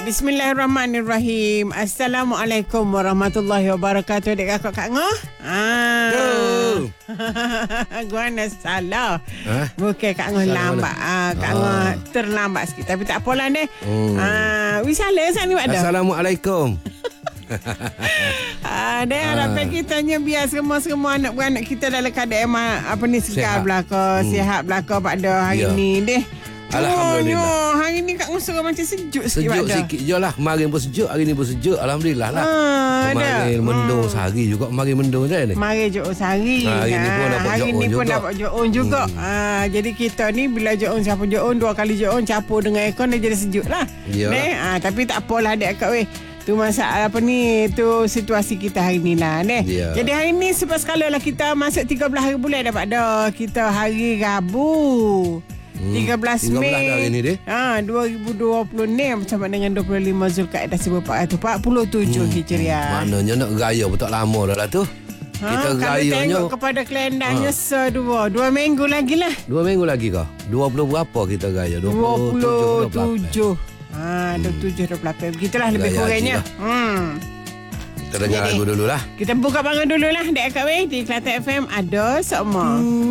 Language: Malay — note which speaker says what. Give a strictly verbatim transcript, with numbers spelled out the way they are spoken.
Speaker 1: Bismillahirrahmanirrahim. Assalamualaikum warahmatullahi wabarakatuh. Dek kakak Kak Ngoh. Ah. Gua nak salah. Ha? Bukan Kak Ngoh lambat. Ah, Kak Ngoh ah. terlambat sikit. Tapi tak apalah deh. Hmm. Ah, wisala sana buat dah.
Speaker 2: Assalamualaikum.
Speaker 1: Ah, deh harapan kita nya biar semua-semua anak beranak kita dalam keadaan apa ni segar belaka, hmm. sihat belaka pada hari ya. ni deh.
Speaker 2: Alhamdulillah.
Speaker 1: Oh, hari ni Kak Ngusur macam sejuk sikit.
Speaker 2: Sejuk sikit je lah. Kemarin pun sejuk, hari ni pun sejuk. Alhamdulillah lah.
Speaker 1: Ah,
Speaker 2: kemarin mendung hmm. sehari juga. Kemarin mendung je ni.
Speaker 1: Kemarin jo'ong sehari.
Speaker 2: Ha, hari ha, ni pun dapat
Speaker 1: Hari
Speaker 2: jo'ong
Speaker 1: ni pun
Speaker 2: juga.
Speaker 1: dapat jo'ong juga. Hmm. Ha, jadi kita ni bila jo'ong siapa jo'ong, dua kali jo'ong campur dengan aircon dia jadi sejuk lah. Ne? Ha, tapi tak apalah adik akak weh. Tu masalah apa ni, tu situasi kita hari ni lah ne. Yeah. Jadi hari ni sebab sekala lah kita masuk tiga belas hari bulan dapat dah. Kita hari Rabu. Hmm. tiga belas Mei
Speaker 2: hari ni deh.
Speaker 1: Ha, dua ribu dua puluh enam bersama dengan dua puluh lima Zulkaidah seribu empat ratus empat puluh tujuh hmm. Hijriah.
Speaker 2: Maknanya nak raya pun tak lama dah lah tu.
Speaker 1: Ha,
Speaker 2: kita rayanya
Speaker 1: tengok kepada kalendarnya ha. sedua dua minggu lagi lah.
Speaker 2: Dua minggu lagi kah? dua puluh berapa kita raya?
Speaker 1: dua puluh tujuh. Ha, dua puluh tujuh dua puluh lapan. Begitulah lebih kurangnya. Hmm.
Speaker 2: Kita dengar lagu dulu lah.
Speaker 1: Kita buka bangun dulu lah Dek Akak weh di Kelantan F M ada semua. Hmm.